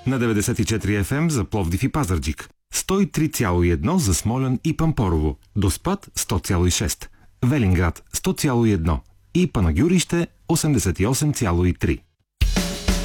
На 94 FM за Пловдив и Пазарджик, 103,1 за Смолян и Пампорово, Доспат 100,6, Велинград 100,1 и Панагюрище 88,3.